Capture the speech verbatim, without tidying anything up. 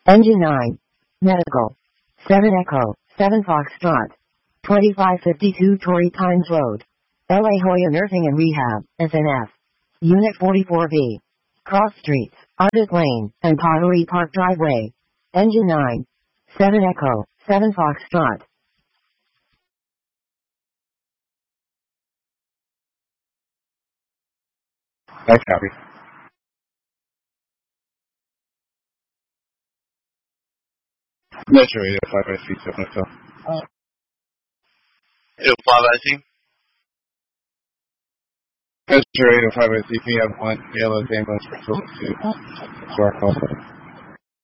Engine nine. Medical. seven Echo, seven Foxtrot. twenty-five fifty-two Torrey Pines Road. L A Hoya Nursing and Rehab, S N F. Unit forty-four B. Cross Streets, Arctic Lane, and Pottery Park Driveway. Engine nine. seven Echo, seven Foxtrot. I copy. Metro eight oh five I C seven Hotel. eight oh five I C. Metro eight oh five I C, can you have one A L S ambulance for Phillips two? To our call.